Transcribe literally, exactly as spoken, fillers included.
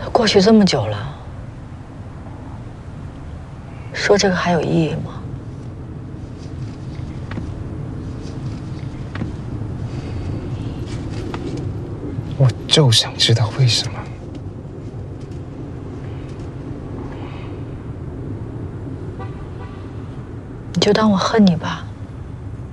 过去这么久了，说这个还有意义吗？ 我就想知道为什么。 你就当我恨你吧。